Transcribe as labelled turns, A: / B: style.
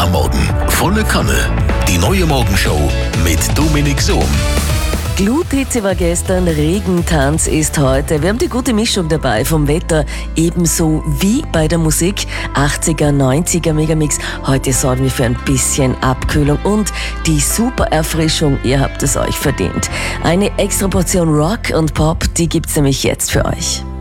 A: am Morgen. Volle Kanne. Die neue Morgenshow mit Dominik Sohm.
B: Gluthitze war gestern, Regentanz ist heute. Wir haben die gute Mischung dabei vom Wetter, ebenso wie bei der Musik. 80er, 90er Megamix. Heute sorgen wir für ein bisschen Abkühlung und die super Erfrischung. Ihr habt es euch verdient. Eine extra Portion Rock und Pop, die gibt's nämlich jetzt für euch.